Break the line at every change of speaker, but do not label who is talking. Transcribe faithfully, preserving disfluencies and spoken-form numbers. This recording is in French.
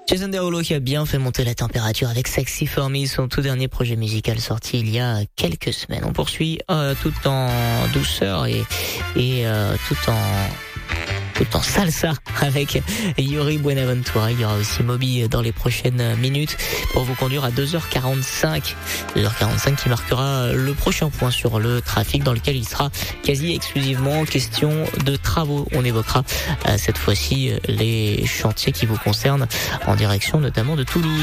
Jason Derulo qui a bien fait monter la température avec Sexy For Me, son tout dernier projet musical sorti il y a quelques semaines. On poursuit euh, tout en douceur et, et euh, tout en... tout en salsa avec Yuri Buenaventura. Il y aura aussi Moby dans les prochaines minutes pour vous conduire à deux heures quarante-cinq. deux heures quarante-cinq qui marquera le prochain point sur le trafic dans lequel il sera quasi exclusivement question de travaux. On évoquera euh, cette fois-ci les chantiers qui vous concernent en direction notamment de Toulouse.